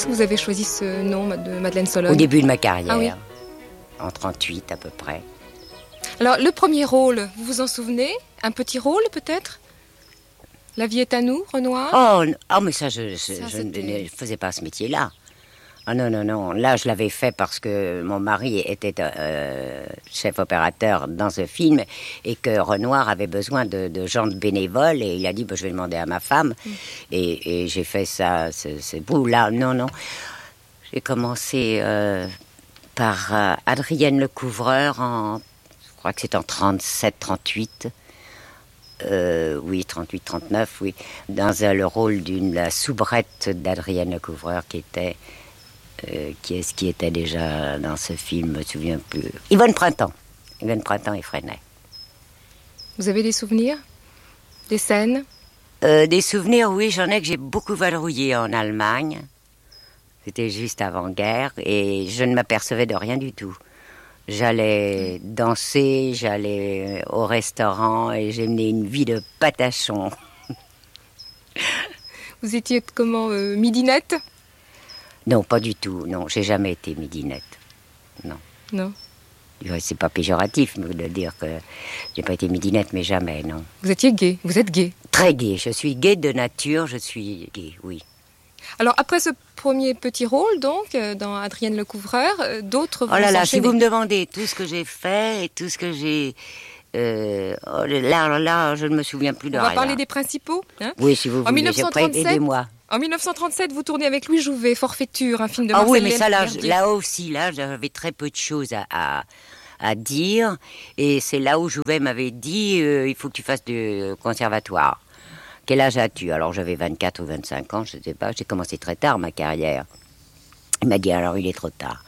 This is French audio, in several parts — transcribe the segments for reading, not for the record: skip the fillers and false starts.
est-ce que vous avez choisi ce nom de Madeleine Sologne? Au début de ma carrière, Ah oui. en 38 à peu près. Alors, le premier rôle, vous vous en souvenez? Un petit rôle, peut-être? La vie est à nous, Renoir? Mais ça, je ne faisais pas ce métier-là. Ah non. Là, je l'avais fait parce que mon mari était chef opérateur dans ce film et que Renoir avait besoin de gens bénévoles et il a dit, je vais demander à ma femme. Et j'ai fait ça, ce bout-là. Non. J'ai commencé par Adrienne Lecouvreur je crois que c'est en 37, 38. Oui, 38, 39, oui. Dans le rôle la soubrette d'Adrienne Lecouvreur qui était déjà dans ce film, je me souviens plus. Yvonne Printemps et Freinet. Vous avez des souvenirs? Des scènes? Des souvenirs, oui, j'en ai que j'ai beaucoup vadrouillé en Allemagne. C'était juste avant-guerre et je ne m'apercevais de rien du tout. J'allais danser, j'allais au restaurant et j'ai mené une vie de patachon. Vous étiez comment, midinette? Non, pas du tout. Non, j'ai jamais été midinette. Non. C'est pas péjoratif de dire que j'ai pas été midinette, mais jamais, non. Vous étiez gay, vous êtes gay? Très gay, je suis gay de nature, je suis gay, oui. Alors, après ce premier petit rôle, donc, dans Adrienne Lecouvreur, d'autres vont s'enchaîner. Si vous me demandez tout ce que j'ai fait et tout ce que j'ai... là, je ne me souviens plus de rien. On va parler des principaux, hein? Oui, si vous voulez, aidez-moi. En 1937, vous tournez avec Louis Jouvet, Forfaiture, un film de Marcel Marcel mais ça, là, j'avais très peu de choses à dire. Et c'est là où Jouvet m'avait dit, il faut que tu fasses du conservatoire. Quel âge as-tu? Alors j'avais 24 ou 25 ans, je ne sais pas. J'ai commencé très tard ma carrière. Il m'a dit, alors il est trop tard.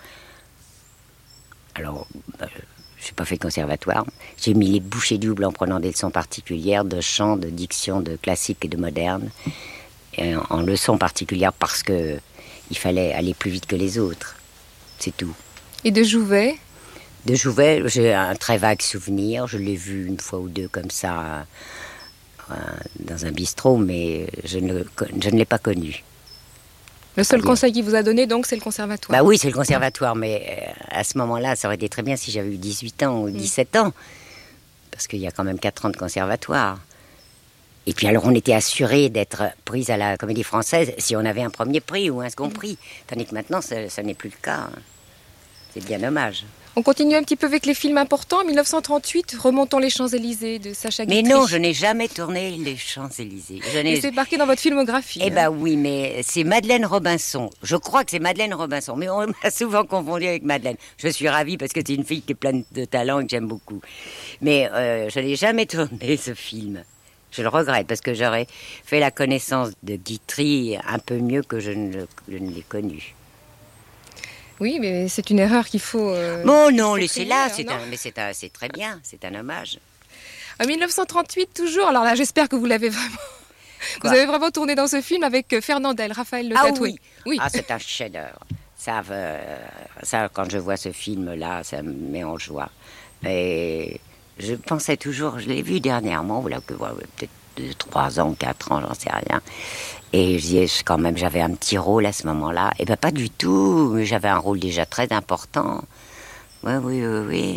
Alors, je n'ai pas fait de conservatoire. J'ai mis les bouchées doubles en prenant des leçons particulières de chant, de diction, de classique et de moderne. Et en leçons particulières parce que il fallait aller plus vite que les autres. C'est tout. Et de Jouvet? De Jouvet, j'ai un très vague souvenir. Je l'ai vu une fois ou deux comme ça dans un bistrot, mais je ne l'ai pas connu. Le seul conseil qu'il vous a donné, donc, c'est le conservatoire? Bah oui, c'est le conservatoire, mais à ce moment-là, ça aurait été très bien si j'avais eu 18 ans ou 17 ans. Parce qu'il y a quand même 4 ans de conservatoire. Et puis alors, on était assuré d'être prise à la Comédie Française si on avait un premier prix ou un second prix. Tandis que maintenant, ça n'est plus le cas. C'est bien dommage. On continue un petit peu avec les films importants. En 1938, Remontons les Champs-Élysées de Sacha Guitry. Mais non, je n'ai jamais tourné les Champs-Élysées. Et c'est marqué dans votre filmographie. Eh ben oui, mais c'est Madeleine Robinson. Je crois que c'est Madeleine Robinson, mais on m'a souvent confondu avec Madeleine. Je suis ravie parce que c'est une fille qui est pleine de talent et que j'aime beaucoup. Mais je n'ai jamais tourné ce film. Je le regrette parce que j'aurais fait la connaissance de Guitry un peu mieux que je ne l'ai connu. Oui, mais c'est une erreur qu'il faut... non, laissez-la, c'est très bien, c'est un hommage. En 1938, toujours, alors là, j'espère que vous l'avez vraiment... Vous avez vraiment tourné dans ce film avec Fernandel, Raphaël Le Tatoué. Oui. Ah, c'est un chef-d'œuvre. Ça, quand je vois ce film-là, ça me met en joie. Et je pensais toujours, je l'ai vu dernièrement, voilà, peut-être 3 ans, 4 ans, j'en sais rien. Et je disais, quand même, j'avais un petit rôle à ce moment-là. Eh bien, pas du tout. J'avais un rôle déjà très important. Oui.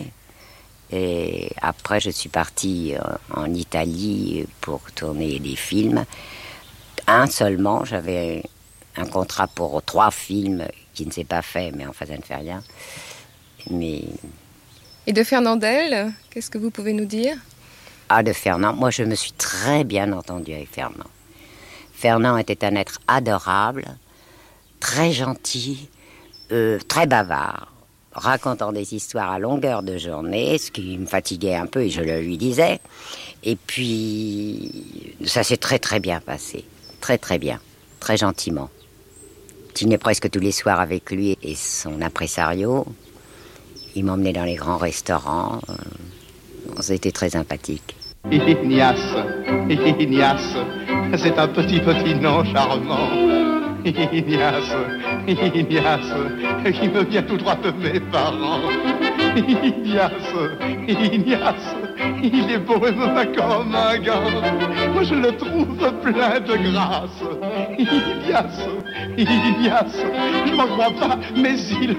Et après, je suis partie en Italie pour tourner des films. Un seulement. J'avais un contrat pour 3 films qui ne s'est pas fait, mais enfin, ça ne fait rien. Et de Fernandel, qu'est-ce que vous pouvez nous dire? Ah, de Fernand. Moi, je me suis très bien entendue avec Fernand. Fernand était un être adorable, très gentil, très bavard, racontant des histoires à longueur de journée, ce qui me fatiguait un peu et je le lui disais. Et puis, ça s'est très très bien passé, très très bien, très gentiment. Je dînais presque tous les soirs avec lui et son impresario. Il m'emmenait dans les grands restaurants. C'était très sympathique. Ignace, c'est un petit nom charmant. Ignace, qui me vient tout droit de mes parents. Ignace, il est beau et me va comme un gars. Moi je le trouve plein de grâce. Ignace, je m'en crois pas, mais il